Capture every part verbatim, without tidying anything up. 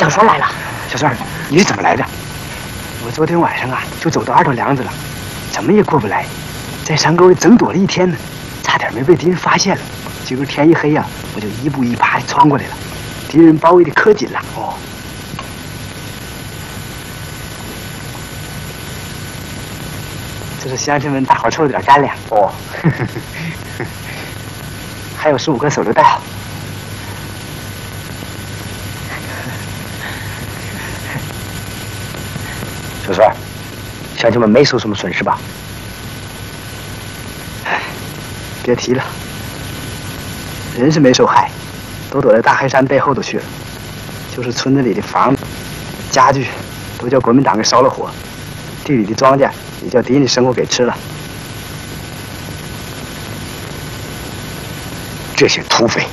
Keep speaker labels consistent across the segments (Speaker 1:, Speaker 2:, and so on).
Speaker 1: 小栓来了。
Speaker 2: 小栓，你是怎么来的？
Speaker 1: 我昨天晚上啊，就走到二头梁子了，怎么也过不来，在山沟里整躲了一天呢，差点没被敌人发现了。结果天一黑呀、啊，我就一步一爬地穿过来了，敌人包围的可紧了。哦。 这是乡亲们大伙凑了点干粮哦，还有十五颗手榴弹。
Speaker 2: 小栓，乡亲们没受什么损失吧？
Speaker 1: 哎，别提了，人是没受害，都躲在大黑山背后头去了。就是村子里的房子、家具，都叫国民党给烧了火，地里的庄稼。 也叫敌人的生活给吃了。
Speaker 2: 这些土匪！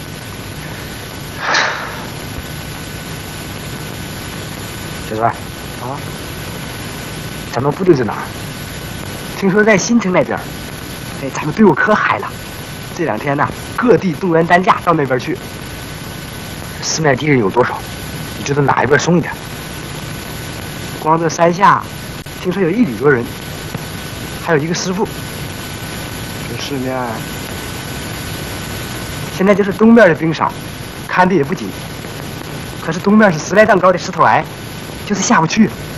Speaker 2: 小栓，啊，咱们部队在哪儿？
Speaker 1: 听说在新城那边。哎，咱们队伍可嗨了，这两天呢，各地动员担架到那边去。
Speaker 2: 四面敌人有多少？你知道哪一边松一点？
Speaker 1: 光这山下。 听说有一旅多人，还有一个师傅。这四面，现在就是东面的兵少，看的也不紧。可是东面是十来丈高的石头崖，就是下不去。